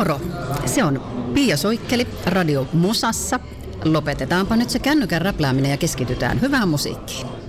Moro! Se on Pia Soikkeli Radio Musassa. Lopetetaanpa nyt se kännykän räplääminen ja keskitytään hyvään musiikkiin.